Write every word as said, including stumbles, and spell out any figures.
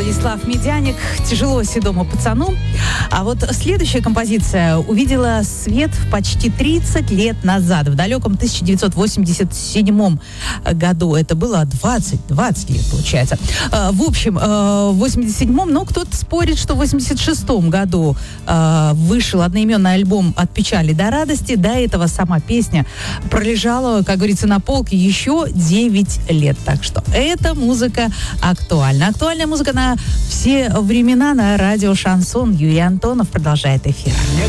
Владислав Медяник. Тяжело седому пацану. А вот следующая композиция увидела свет почти тридцать лет назад, в далеком тысяча девятьсот восемьдесят седьмом году. Это было двадцать, двадцать лет, получается. В общем, в восемьдесят седьмом, но кто-то спорит, что в восемьдесят шестом году вышел одноименный альбом «От печали до радости». До этого сама песня пролежала, как говорится, на полке еще девять лет. Так что эта музыка актуальна. Актуальная музыка на все времена на радио «Шансон». Юрий Антонов продолжает эфир.